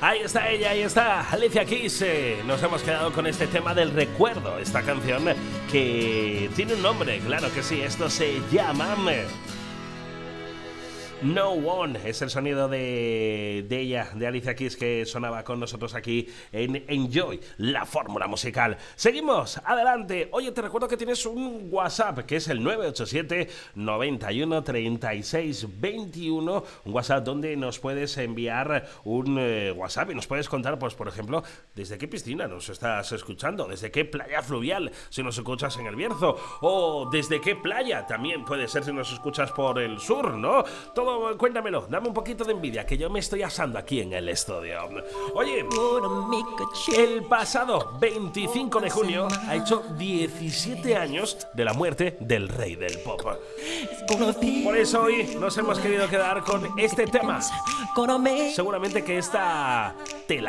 Ahí está ella, ahí está Alicia Keys. Nos hemos quedado con este tema del recuerdo. Esta canción que tiene un nombre, claro que sí. Esto se llama No One. Es el sonido de ella, de Alicia Keys, que sonaba con nosotros aquí en Enjoy, la fórmula musical. Seguimos, adelante. Oye, te recuerdo que tienes un WhatsApp, que es el 987 91 36 21. Un WhatsApp donde nos puedes enviar un WhatsApp y nos puedes contar, pues, por ejemplo, desde qué piscina nos estás escuchando, desde qué playa fluvial, si nos escuchas en el Bierzo, o desde qué playa, también puede ser si nos escuchas por el sur, ¿no? Todo, cuéntamelo, dame un poquito de envidia, que yo me estoy asando aquí en el estudio. Oye, el pasado 25 de junio ha hecho 17 años de la muerte del rey del pop. Por eso hoy nos hemos querido quedar con este tema. Seguramente que esta tela